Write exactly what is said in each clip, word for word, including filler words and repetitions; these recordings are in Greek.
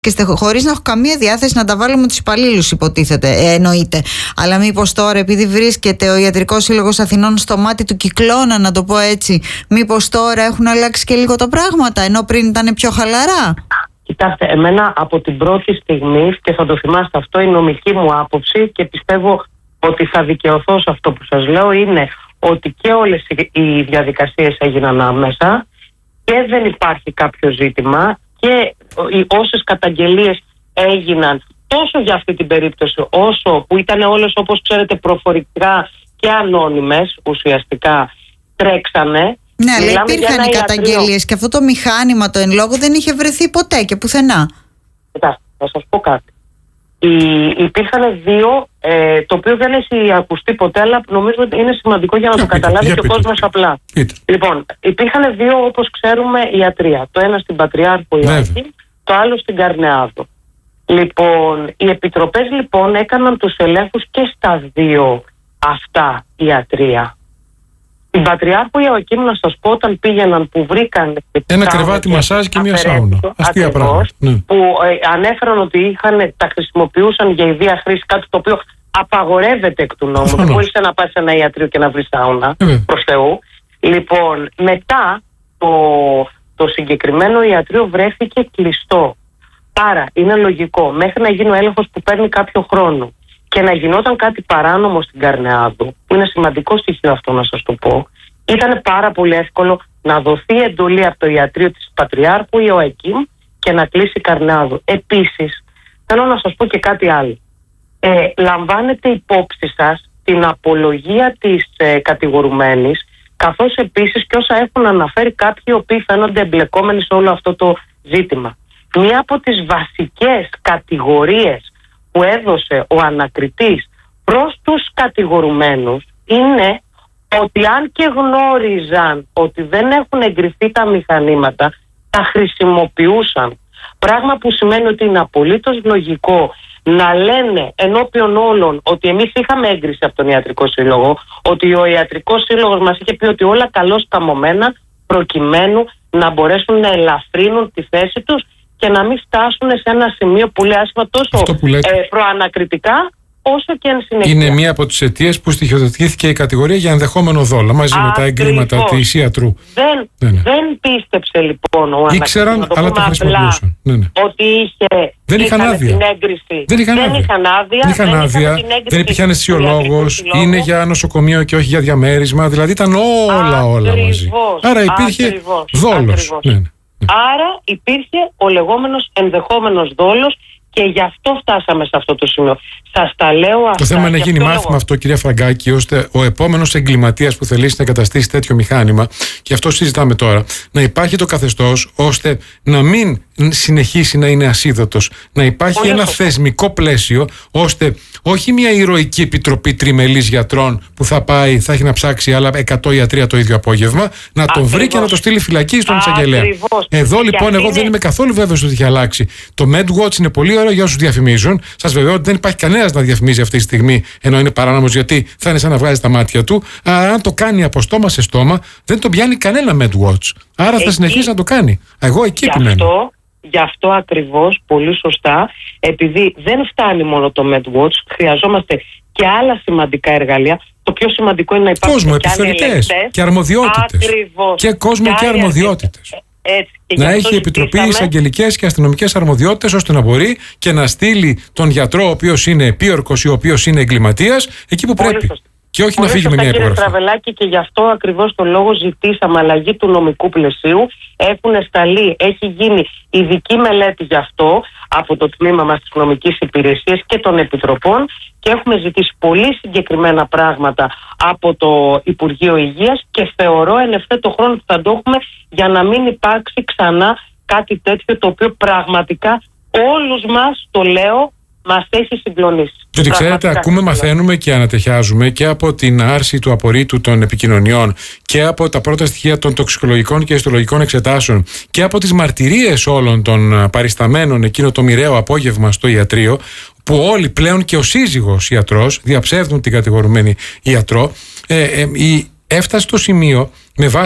και χωρίς να έχω καμία διάθεση να τα βάλω με τους υπαλλήλους, υποτίθεται, ε, εννοείται. Αλλά μήπως τώρα, επειδή βρίσκεται ο Ιατρικός Σύλλογος Αθηνών στο μάτι του κυκλώνα, να το πω έτσι, μήπως τώρα έχουν αλλάξει και λίγο τα πράγματα, ενώ πριν ήταν πιο χαλαρά? Κοιτάξτε, εμένα από την πρώτη στιγμή, και θα το θυμάστε αυτό, η νομική μου άποψη, και πιστεύω ότι θα δικαιωθώ σε αυτό που σας λέω, είναι ότι και όλες οι διαδικασίες έγιναν άμεσα και δεν υπάρχει κάποιο ζήτημα, και όσες καταγγελίες έγιναν τόσο για αυτή την περίπτωση, όσο που ήταν όλες, όπως ξέρετε, προφορικά και ανώνυμες, ουσιαστικά τρέξανε. Ναι, αλλά υπήρχαν οι καταγγελίες και αυτό το μηχάνημα το εν λόγω δεν είχε βρεθεί ποτέ και πουθενά. Κοιτάξτε, θα σας πω κάτι. Οι, υπήρχαν δύο, ε, το οποίο δεν έχει ακουστεί ποτέ, αλλά νομίζω ότι είναι σημαντικό για να το καταλάβει και ο κόσμος απλά. Είτε. Λοιπόν, υπήρχαν δύο, όπως ξέρουμε, ιατρεία. Το ένα στην Πατριάρχου Ιωάκη, το άλλο στην Καρνεάδο. Λοιπόν, οι επιτροπές λοιπόν έκαναν τους ελέγχους και στα δύο αυτά ιατρεία. Στην Πατριάρχου Ιωακήμ, να σας πω, όταν πήγαιναν που βρήκαν ένα κρεβάτι μασάζ και μία σάουνα. Αστεία πράγματα. Ναι. Που ε, ανέφεραν ότι είχαν, τα χρησιμοποιούσαν για ιδία χρήση, κάτι το οποίο απαγορεύεται εκ του νόμου. Δεν μπορείς να πας σε ένα ιατρείο και να βρεις σάουνα, ε, προς Θεού. Λοιπόν, μετά το, το συγκεκριμένο ιατρείο βρέθηκε κλειστό. Άρα είναι λογικό μέχρι να γίνει ο έλεγχος που παίρνει κάποιο χρόνο και να γινόταν κάτι παράνομο στην Καρνεάδου, που είναι σημαντικό στοιχείο αυτό να σας το πω, ήταν πάρα πολύ εύκολο να δοθεί εντολή από το ιατρείο της Πατριάρχου Ιωακήμ και να κλείσει Καρνεάδου. Επίσης, θέλω να σας πω και κάτι άλλο. Ε, λαμβάνετε υπόψη σας την απολογία της ε, κατηγορουμένης, καθώς επίσης και όσα έχουν αναφέρει κάποιοι οι οποίοι φαίνονται εμπλεκόμενοι σε όλο αυτό το ζήτημα. Μία από τις βασικές κατηγορίες που έδωσε ο ανακριτής προς τους κατηγορουμένους είναι ότι αν και γνώριζαν ότι δεν έχουν εγκριθεί τα μηχανήματα, τα χρησιμοποιούσαν. Πράγμα που σημαίνει ότι είναι απολύτως λογικό να λένε ενώπιον όλων ότι εμείς είχαμε έγκριση από τον Ιατρικό Σύλλογο, ότι ο Ιατρικός Σύλλογος μας είχε πει ότι όλα καλώς καμωμένα, προκειμένου να μπορέσουν να ελαφρύνουν τη θέση τους και να μην φτάσουν σε ένα σημείο που λέει άσχημα τόσο ε, προανακριτικά όσο και εν συνεχεία. Είναι μία από τις αιτίες που στοιχειοθετήθηκε η κατηγορία για ενδεχόμενο δόλο μαζί Ακριβώς. με τα εγκλήματα της ιατρού. Δεν, ναι, ναι. δεν πίστεψε λοιπόν ο ανακριτής. Ήξεραν, αλλά τα χρησιμοποιούσαν. Ναι, ναι. Ότι είχε, δεν είχαν άδεια. Την έγκριση. Δεν είχαν άδεια. Δεν είχαν άδεια. Δεν είχαν, δεν άδεια, είχαν δεν υπήρχε αναισθησιολόγος. Είναι για νοσοκομείο και όχι για διαμέρισμα. Δηλαδή ήταν όλα Ακριβώς. όλα μαζί. Άρα υπήρχε δόλος. Ναι, ναι. Άρα υπήρχε ο λεγόμενος ενδεχόμενος δόλος και γι' αυτό φτάσαμε σε αυτό το σημείο. Σας τα λέω αυτά. Το θέμα είναι να γίνει μάθημα λόγο. αυτό, κυρία Φραγκάκη, ώστε ο επόμενος εγκληματίας που θελήσει να εγκαταστήσει τέτοιο μηχάνημα, και αυτό συζητάμε τώρα, να υπάρχει το καθεστώς ώστε να μην συνεχίσει να είναι ασίδωτος. Να υπάρχει Πολύ ένα αυτό. θεσμικό πλαίσιο, ώστε όχι μια ηρωική επιτροπή τριμελής γιατρών που θα πάει, θα έχει να ψάξει άλλα εκατό ιατρία το ίδιο απόγευμα, να τον Ακριβώς. βρει και να το στείλει φυλακή στον εισαγγελέα. Εδώ λοιπόν, εγώ είναι... δεν είμαι καθόλου βέβαιος ότι έχει αλλάξει. Το MedWatch είναι πολύ ωραίο για όσους διαφημίζουν. Σας βεβαιώ ότι δεν υπάρχει κανένας να διαφημίζει αυτή τη στιγμή, ενώ είναι παράνομος, γιατί θα είναι σαν να βγάζει τα μάτια του. Αλλά αν το κάνει από στόμα σε στόμα, δεν τον πιάνει κανένα MedWatch. Άρα εκεί... θα συνεχίσει να το κάνει. Εγώ εκεί επιμένω. Γι' αυτό ακριβώς, πολύ σωστά, επειδή δεν φτάνει μόνο το MedWatch, χρειαζόμαστε και άλλα σημαντικά εργαλεία. Το πιο σημαντικό είναι να υπάρχουν κόσμο, και επιθεωρητές και αρμοδιότητες. Ακριβώς. Και κόσμο και, και αρμοδιότητες. Έτσι, να έχει επιτροπή εισαγγελικές και αστυνομικές αρμοδιότητες, ώστε να μπορεί και να στείλει τον γιατρό, ο οποίος είναι επίορκος ή ο οποίος είναι εγκληματίας, εκεί που Πολύ πρέπει. Σωστά. Και όχι Πολύ να φύγει με μια υπογραφή. Κύριε Στραβελάκη, και γι' αυτό ακριβώς το λόγο ζητήσαμε αλλαγή του νομικού πλαισίου. Έχουν σταλεί, έχει γίνει ειδική μελέτη γι' αυτό από το τμήμα μας της νομικής υπηρεσίας και των επιτροπών, και έχουμε ζητήσει πολύ συγκεκριμένα πράγματα από το Υπουργείο Υγείας, και θεωρώ εν ευθέτω χρόνο που θα το έχουμε, για να μην υπάρξει ξανά κάτι τέτοιο, το οποίο πραγματικά όλους μας, το λέω, μας έχει συγκλονίσει. Διότι ξέρετε, ακούμε, μαθαίνουμε και ανατεχιάζουμε και από την άρση του απορρίτου των επικοινωνιών και από τα πρώτα στοιχεία των τοξικολογικών και ιστολογικών εξετάσεων και από τις μαρτυρίες όλων των παρισταμένων εκείνο το μοιραίο απόγευμα στο ιατρείο, που όλοι πλέον και ο σύζυγος ιατρός διαψεύδουν την κατηγορουμένη ιατρό, ε, ε, η, έφτασε στο σημείο, με βάση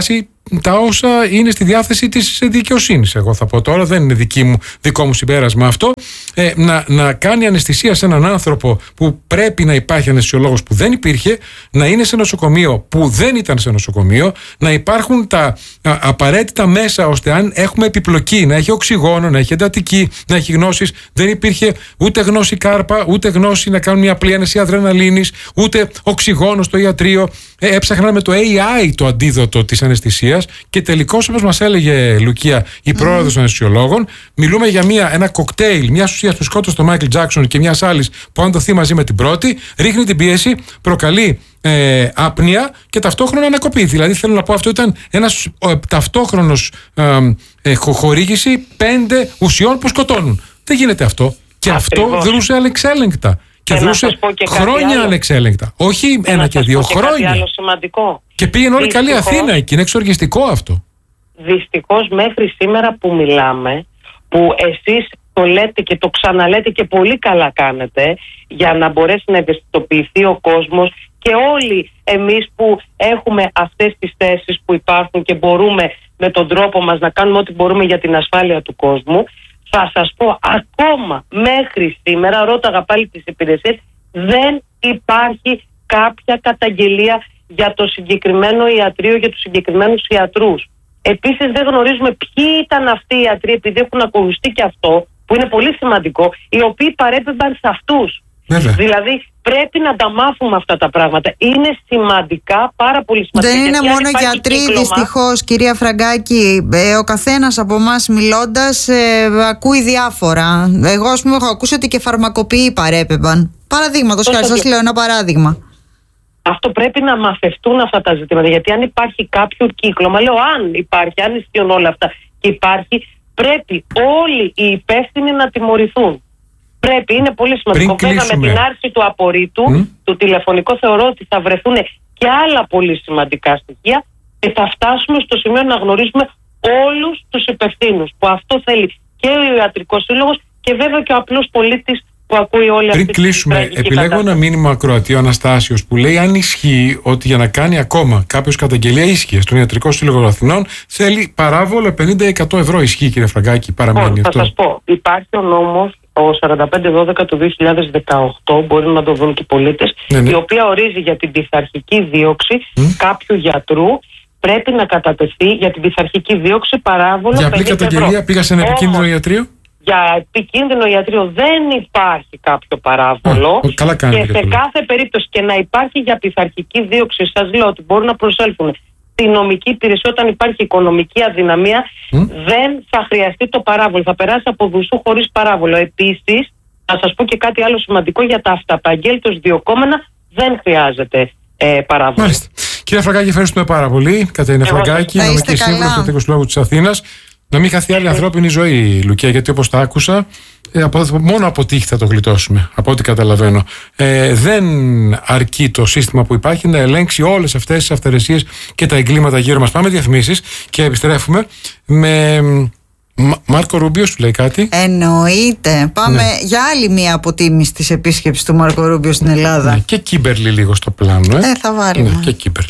τα όσα είναι στη διάθεση της δικαιοσύνης. Εγώ θα πω τώρα, δεν είναι δική μου, δικό μου συμπέρασμα αυτό. Ε, να, να κάνει αναισθησία σε έναν άνθρωπο που πρέπει να υπάρχει αναισθησιολόγος που δεν υπήρχε, να είναι σε νοσοκομείο που δεν ήταν σε νοσοκομείο, να υπάρχουν τα α, απαραίτητα μέσα ώστε αν έχουμε επιπλοκή, να έχει οξυγόνο, να έχει εντατική, να έχει γνώσεις. Δεν υπήρχε ούτε γνώση κάρπα, ούτε γνώση να κάνουν μια απλή αναισθησία αδρεναλίνης, ούτε οξυγόνο στο ιατρείο. Ε, έψαχναν με το έι άι το αντίδοτο της αναισθησίας και τελικώς, όπως μας έλεγε Λουκία, η πρόεδρος των αναισθησιολόγων, μιλούμε για μια, ένα κοκτέιλ μια ουσία που σκότωσε τον Μάικλ Τζάκσον και μια άλλη που, αν δοθεί μαζί με την πρώτη, ρίχνει την πίεση, προκαλεί ε, άπνοια και ταυτόχρονα ανακοπή. Δηλαδή, θέλω να πω, αυτό ήταν ένας ε, ταυτόχρονος ε, ε, χορήγηση πέντε ουσιών που σκοτώνουν. Δεν γίνεται αυτό. Και Ακριβώς. αυτό δρούσε ανεξέλεγκτα. Και, και δρούσε και χρόνια ανεξέλεγκτα. Όχι και ένα και δύο και χρόνια. Κάτι άλλο σημαντικό. Και πήγαινε όλη καλή Αθήνα εκεί. Είναι εξοργιστικό αυτό. Δυστυχώς μέχρι σήμερα που μιλάμε, που εσείς το λέτε και το ξαναλέτε και πολύ καλά κάνετε, για να μπορέσει να ευαισθητοποιηθεί ο κόσμος και όλοι εμείς που έχουμε αυτές τις θέσεις που υπάρχουν και μπορούμε με τον τρόπο μας να κάνουμε ό,τι μπορούμε για την ασφάλεια του κόσμου. Θα σας πω, ακόμα μέχρι σήμερα, ρώταγα πάλι τις υπηρεσίες, δεν υπάρχει κάποια καταγγελία για το συγκεκριμένο ιατρείο, για τους συγκεκριμένους ιατρούς. Επίσης δεν γνωρίζουμε ποιοι ήταν αυτοί οι ιατροί, επειδή έχουν ακολουθεί και αυτό, που είναι πολύ σημαντικό, οι οποίοι παρέπεμπαν σε αυτούς. Βέβαια. Δηλαδή πρέπει να τα μάθουμε αυτά τα πράγματα. Είναι σημαντικά, πάρα πολύ σημαντικά. Δεν είναι μόνο γιατροί, δυστυχώς, κυρία Φραγκάκη. Ε, ο καθένας από εμάς μιλώντας ε, ακούει διάφορα. Εγώ, ας πούμε, έχω ακούσει ότι και φαρμακοποιοί παρέπεμπαν. Παραδείγματος χάρη, σας λέω ένα παράδειγμα. Αυτό πρέπει να μαθευτούν αυτά τα ζητήματα. Γιατί αν υπάρχει κάποιο κύκλωμα, λέω αν υπάρχει, αν ισχύουν όλα αυτά και υπάρχει, πρέπει όλοι οι υπεύθυνοι να τιμωρηθούν. Πρέπει, είναι πολύ σημαντικό. Βέβαια, με την άρση του απορρίτου, mm. του τηλεφωνικού, θεωρώ ότι θα βρεθούν και άλλα πολύ σημαντικά στοιχεία και θα φτάσουμε στο σημείο να γνωρίζουμε όλους τους υπευθύνους. Που αυτό θέλει και ο Ιατρικός Σύλλογος και βέβαια και ο απλός πολίτης που ακούει όλη αυτή. Πριν κλείσουμε, επιλέγω ένα μήνυμα ακροατή ο Αναστάσιος που λέει: αν ισχύει ότι για να κάνει ακόμα κάποιος καταγγελία ίσχυε στον Ιατρικό Σύλλογο Αθηνών θέλει παράβολο πενήντα εκατό ευρώ. Ισχύει, κύριε Φραγκάκη, παραμένει θα αυτό? Θα σας πω, υπάρχει ο νόμος ο σαράντα πέντε δώδεκα του δύο χιλιάδες δεκαοκτώ, μπορεί να το δουν και οι πολίτες, ναι, ναι. η οποία ορίζει για την πειθαρχική δίωξη mm. κάποιου γιατρού πρέπει να κατατεθεί για την πειθαρχική δίωξη παράβολο για απλή καταγγελία πήγα σε ένα επικίνδυνο Όμως, ιατρείο. Για επικίνδυνο ιατρείο δεν υπάρχει κάποιο παράβολο. Α, καλά και σε και κάθε περίπτωση και να υπάρχει για πειθαρχική δίωξη, σας λέω ότι μπορούν να προσέλθουν στη νομική υπηρεσία όταν υπάρχει οικονομική αδυναμία, mm. δεν θα χρειαστεί το παράβολο. Θα περάσει από δουσού χωρίς παράβολο. Επίσης, να σας πω και κάτι άλλο σημαντικό για τα αυταπαγγέλτως διωκόμενα, δεν χρειάζεται ε, παράβολο. Μάλιστα. Κύριε Φραγκάκη, ευχαριστούμε πάρα πολύ. Κατερίνα Φραγκάκη, νομική σύμβουλος του Ιατρικού Συλλόγου της Αθήνας. Να μην χαθεί άλλη ανθρώπινη ζωή, Λουκία, γιατί όπως τα άκουσα, ε, από, μόνο από τύχη θα το γλιτώσουμε, από ό,τι καταλαβαίνω. Ε, δεν αρκεί το σύστημα που υπάρχει να ελέγξει όλες αυτές τις αυθαιρεσίες και τα εγκλήματα γύρω μας. Πάμε διαφημίσεις και επιστρέφουμε με Μ- Μάρκο Ρούμπιο, σου λέει κάτι? Εννοείται. Πάμε ναι. για άλλη μία αποτίμηση της επίσκεψης του Μάρκο Ρούμπιο στην Ελλάδα. Ναι, και Κίμπερλι λίγο στο πλάνο. Ε, ε θα βάλουμε. Ναι, και Κίμπερλι.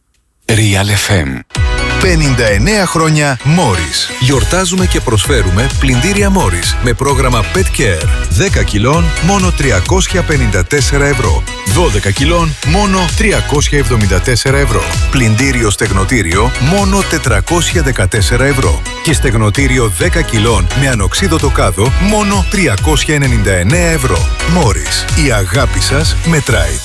Real εφ εμ. πενήντα εννέα χρόνια Μόρις. Γιορτάζουμε και προσφέρουμε πλυντήρια Μόρις με πρόγραμμα Pet Care. δέκα κιλών μόνο τριακόσια πενήντα τέσσερα ευρώ. δώδεκα κιλών μόνο τριακόσια εβδομήντα τέσσερα ευρώ. Πλυντήριο στεγνοτήριο μόνο τετρακόσια δεκατέσσερα ευρώ. Και στεγνοτήριο δέκα κιλών με ανοξίδωτο κάδο μόνο τριακόσια ενενήντα εννέα ευρώ. Μόρις. Η αγάπη σας μετράει.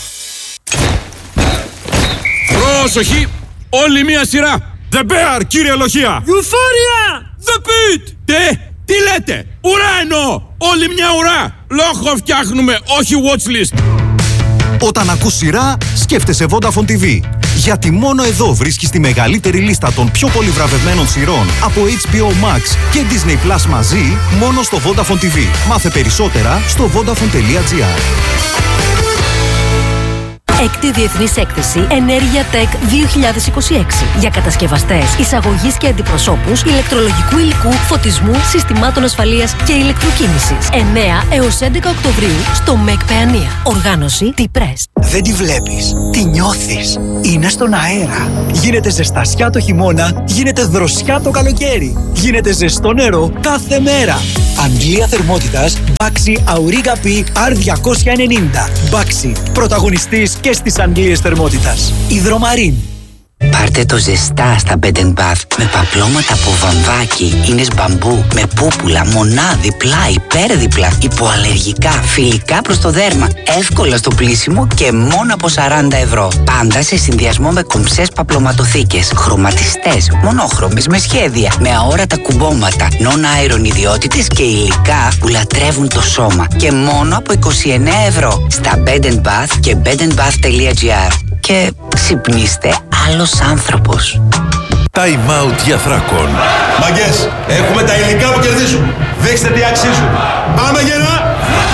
Πρόσοχη! Όλη μία σειρά! The Bear, κύριε Λοχεία! Euphoria! The Pit! Τι, τι λέτε! Ουρά εννοώ! Όλη μια ουρά! Λόγο φτιάχνουμε, όχι watchlist! Όταν ακούς σειρά, σκέφτεσαι Vodafone τι βι. Γιατί μόνο εδώ βρίσκεις τη μεγαλύτερη λίστα των πιο πολύ βραβευμένων σειρών από έιτς μπι ο Max και Disney Plus μαζί, μόνο στο Vodafone τι βι. Μάθε περισσότερα στο vodafone τελεία gr. Έκτη Διεθνής Έκθεση Ενέργεια Tech δύο χιλιάδες είκοσι έξι. Για κατασκευαστές, εισαγωγής και αντιπροσώπους ηλεκτρολογικού υλικού, φωτισμού, συστημάτων ασφαλείας και ηλεκτροκίνησης. εννέα έως έντεκα Οκτωβρίου στο ΜΕΚ Παιανία. Οργάνωση T-Press. Δεν τη βλέπεις, τη νιώθεις. Είναι στον αέρα. Γίνεται ζεστασιά το χειμώνα, γίνεται δροσιά το καλοκαίρι. Γίνεται ζεστό νερό κάθε μέρα. Αντλία θερμότητας Baxi Auriga P αρ διακόσια ενενήντα. Baxi, πρωταγωνιστής και στις αντλίες θερμότητας. Υδρομαρίν. Πάρτε το ζεστά στα Bed and Bath με παπλώματα από βαμβάκι, ίνες μπαμπού, με πούπουλα, μονάδι, πλάι, υπέρδιπλα, υποαλλεργικά, φιλικά προς το δέρμα, εύκολα στο πλύσιμο και μόνο από σαράντα ευρώ. Πάντα σε συνδυασμό με κομψές παπλωματοθήκες, χρωματιστές, μονόχρωμες με σχέδια, με αόρατα κουμπώματα, non-iron ιδιότητες και υλικά που λατρεύουν το σώμα. Και μόνο από είκοσι εννέα ευρώ στα Bed and Bath και bedandbath.gr. Και ξυπνήστε άλλος άνθρωπος. Time out για Θράκον. Μαγκές, έχουμε τα υλικά που κερδίζουν. Δείξτε τι αξίζουν. Πάμε γερά!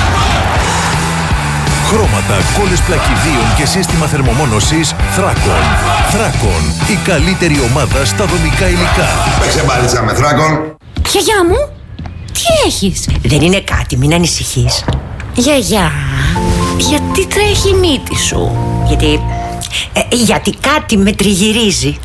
Χρώματα, κόλλες πλακιδίων και σύστημα θερμομόνωσης Θράκον. Θράκον, η καλύτερη ομάδα στα δομικά υλικά. Παίξε μπάλιτσα με Θράκον. Γιαγιά μου, τι έχεις? Δεν είναι κάτι, μην ανησυχείς. Γιαγιά, γιατί τρέχει η μύτη σου? Γιατί... Ε, γιατί κάτι με τριγυρίζει.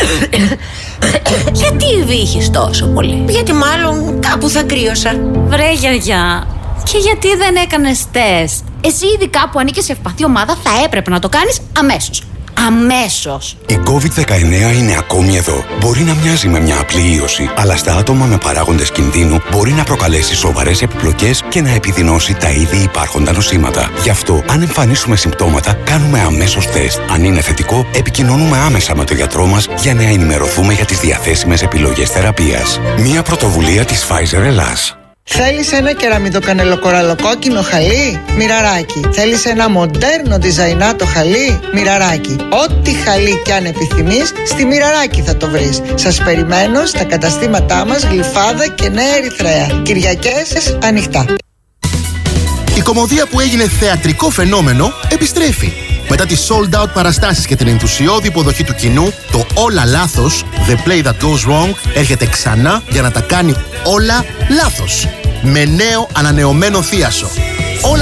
Γιατί βύχεις τόσο πολύ? Γιατί μάλλον κάπου θα κρύωσα. Βρε γιαγιά, και γιατί δεν έκανες τεστ? Εσύ ειδικά που ανήκεις σε ευπαθή ομάδα θα έπρεπε να το κάνεις αμέσως. Αμέσως. Η κόβιντ δεκαεννέα είναι ακόμη εδώ. Μπορεί να μοιάζει με μια απλή ίωση, αλλά στα άτομα με παράγοντες κινδύνου μπορεί να προκαλέσει σοβαρές επιπλοκές και να επιδεινώσει τα ήδη υπάρχοντα νοσήματα. Γι' αυτό, αν εμφανίσουμε συμπτώματα, κάνουμε αμέσως τεστ. Αν είναι θετικό, επικοινωνούμε άμεσα με τον γιατρό μας για να ενημερωθούμε για τις διαθέσιμες επιλογές θεραπείας. Μια πρωτοβουλία της Pfizer Ελλάς. Θέλεις ένα κεραμιδοκανελοκοραλοκόκκινο χαλί? Μοιραράκι. Θέλεις ένα μοντέρνο διζαϊνάτο χαλί? Μοιραράκι. Ό,τι χαλί κι αν επιθυμείς, στη Μοιραράκι θα το βρεις. Σας περιμένω στα καταστήματά μας Γλυφάδα και Νέα Ερυθρέα. Κυριακές ανοιχτά. Η κομμωδία που έγινε θεατρικό φαινόμενο επιστρέφει. Μετά τις sold out παραστάσεις και την ενθουσιώδη υποδοχή του κοινού, το Όλα Λάθος, The Play That Goes Wrong, έρχεται ξανά για να τα κάνει όλα λάθος. Με νέο ανανεωμένο θίασο.